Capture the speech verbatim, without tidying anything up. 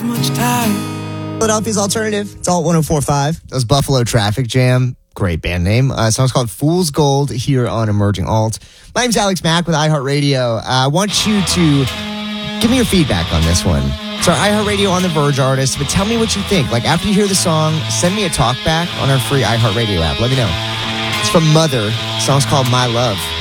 have much time. Philadelphia's Alternative. It's all one oh four point five. That was Buffalo Traffic Jam. Great band name. Uh, song's called Fool's Gold here on Emerging Alt. My name's Alex Mack with iHeartRadio. Uh, I want you to give me your feedback on this one. It's our iHeartRadio On the Verge artist, but tell me what you think. Like, after you hear the song, send me a talk back on our free iHeartRadio app. Let me know. It's from Mother. The song's called My Love.